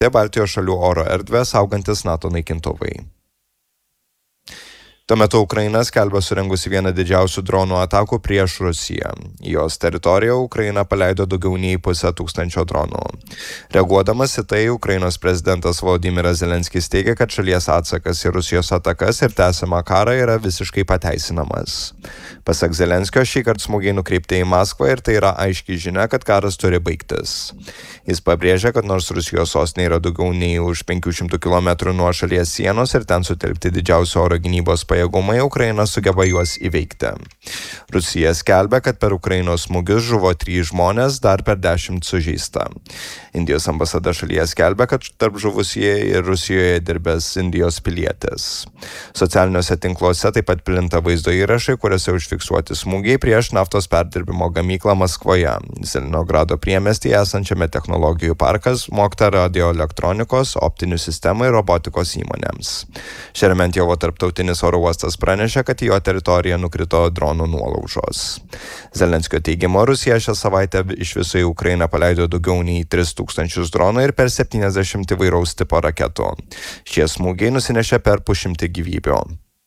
Baltijos šalių oro erdvę saugantis NATO naikintuvai. Tuo metu Ukraina skelbia surengusi vieną didžiausių dronų atakų prieš Rusiją. Į jos teritoriją Ukraina paleido daugiau nei 500 dronų. Reaguodamas į tai, Ukrainos prezidentas Volodymyras Zelenskis teigia, kad šalies atsakas į Rusijos atakas ir tęsiamą karą yra visiškai pateisinamas. Pasak Zelenskio, šįkart smūgiai nukreipti į Maskvą ir tai yra aiški žinia, kad karas turi baigtis. Jis pabrėžia, kad nors Rusijos sostinė yra daugiau nei už 500 km nuo šalies sienos ir ten sutelkti didžiausio oro gynybos pajėgumai, Ukraina sugeba juos įveikti. Rusija skelbia, kad per Ukrainos smūgius žuvo 3 žmonės, dar per 10 sužeista. Indijos ambasada šalyje skelbia, kad tarp žuvusieji ir Rusijoje dirbęs Indijos pilietis. Socialiniuose tinkluose taip pat plinta vaizdo įrašai, kuriuose užfiksuoti smūgiai prieš naftos perdirbimo gamyklą Maskvoje. Zelenogrado priemestyje esančiame technologijų parkas smogta radioelektronikos, optinių sistemų ir robotikos įmonėms. Šeremetjevo tarptautinis oro uostas pranešė, kad į jo teritoriją nukrito dronų nuolaužos. Zelenskio teigimu, Rusija šią savaitę iš viso į Ukrainą paleido daugiau nei 3000 dronų ir per 70 įvairaus tipo raketų. Šie smūgiai nusinešė per 100 gyvybių.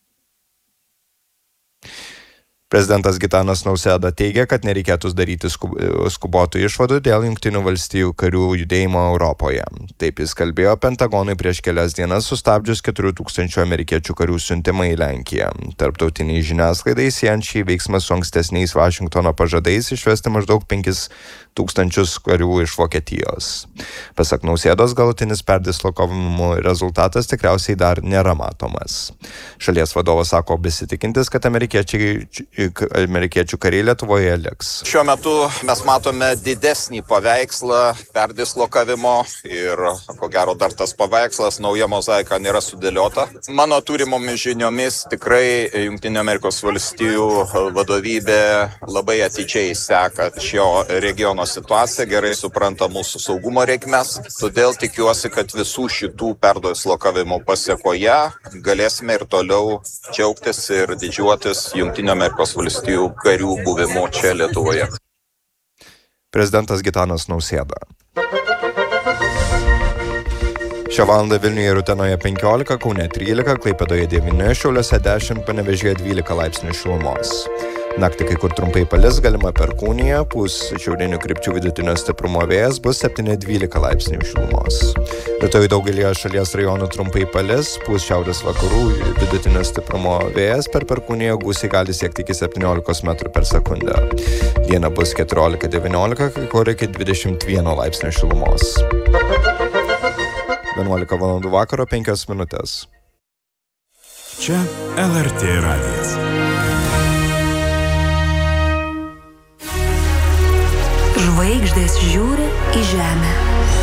Prezidentas Gitanas Nausėda teigia, kad nereikėtų daryti skubotų išvadų dėl Jungtinių valstijų karių judėjimo Europoje. Taip jis kalbėjo Pentagonui prieš kelias dienas sustabdžius 4000 amerikiečių karių siuntimą į Lenkiją. Tarptautiniai žiniasklaidai siejant šį veiksmą su ankstesniais Vašingtono pažadais išvesti maždaug 5000 karių iš Vokietijos. Pasak Nausėdos, galutinis perdislokavimo rezultatas tikriausiai dar nėra matomas. Šalies vadovas sako besitikintis, kad amerikiečių kariai Lietuvoje liks. Šiuo metu mes matome didesnį paveikslą perdislokavimo ir, ko gero, dar tas paveikslas, nauja mozaika nėra sudėliota. Mano turimomis žiniomis tikrai Jungtinių Amerikos valstijų vadovybė labai atidžiai seka šio regiono situaciją, gerai supranta mūsų saugumo reikmes. Todėl tikiuosi, kad visų šitų perdislokavimo pasėkoje galėsime ir toliau džiaugtis ir didžiuotis Jungtinių Amerikos valstijų karių buvimu čia Lietuvoje. Prezidentas Gitanas Nausėda. Šią valandą Vilniuje ir Utenoje 15, Kaune 13, Klaipėdoje 9, Šiauliuose 10, Panevėžyje 12 laipsnių šilumos. Naktį kai kur trumpai palis, galima perkūnija, pūs šiaurinių krypčių vidutinio stiprumo vėjas, bus 7-12 laipsnių šilumos. Rytoj daugelyje šalies rajonų trumpai palis, pūs šiaurės vakarų vidutinio stiprumo vėjas, per perkūniją gūsiai gali siekti iki 17 metrų per sekundę. Diena bus 14-19, kai kur iki 21 laipsnių šilumos. 11 valandų vakaro 5 minutės. Čia LRT radijas. Žvaigždės žiūri į žemę.